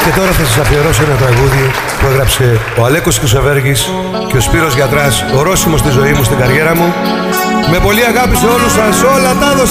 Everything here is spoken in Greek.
Και τώρα θα σας αφιερώσω ένα τραγούδι που έγραψε ο Αλέκος Χρυσοβέργης και ο Σπύρος Γιατράς, ορόσημο στη ζωή μου, στην καριέρα μου. Με πολύ αγάπη σε όλους σας, όλα τα έδωσα.